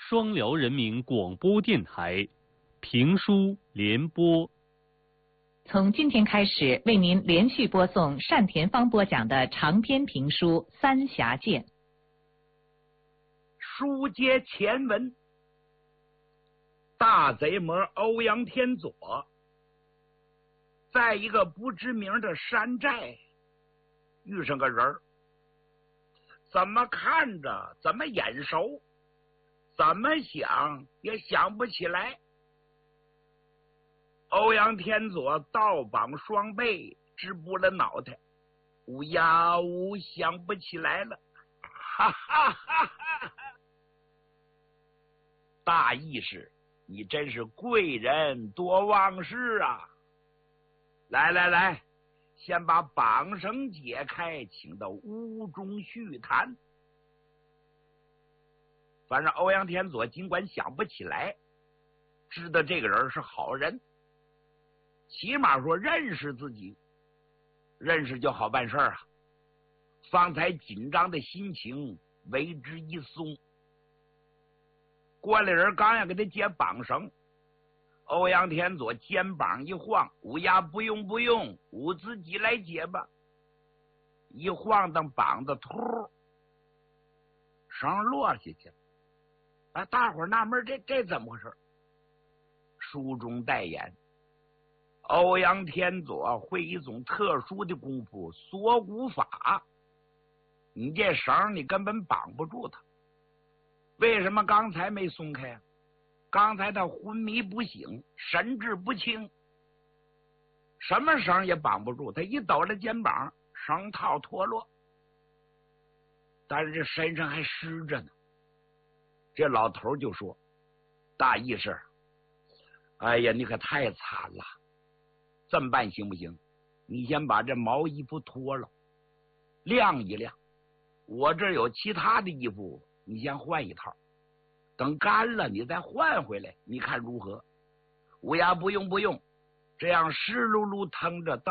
双辽人民广播电台评书联播。 从今天开始，为您连续播送单田芳播讲的长篇评书《三峡剑》。 书接前文，大贼魔欧阳天佐在一个不知名的山寨遇上个人儿，怎么看着怎么眼熟，怎么想也想不起来。欧阳天佐倒绑双背，直补了脑袋，乌鸦呜想不起来了，哈哈哈哈！大义士，你真是贵人多忘事啊！来来来，先把绑绳解开，请到屋中叙谈。反正欧阳天佐尽管想不起来，知道这个人是好人，起码说认识自己，认识就好办事啊。方才紧张的心情为之一松。过来人刚要给他解绑绳，欧阳天佐肩膀一晃，乌鸦不用不用，我自己来解吧。一晃荡绑子，突，绳落下去了。啊，大伙儿纳闷，这怎么回事？书中代言，欧阳天佐会一种特殊的功夫，锁骨法。你这绳你根本绑不住他。为什么刚才没松开啊？刚才他昏迷不醒，神志不清，什么绳也绑不住，他一抖了肩膀，绳套脱落，但是这身上还湿着呢。这老头就说：大义士，哎呀，你可太惨了，这么办行不行？你先把这毛衣服脱了，晾一晾，我这有其他的衣服，你先换一套，等干了你再换回来，你看如何？乌鸦不用不用，这样湿漉漉腾着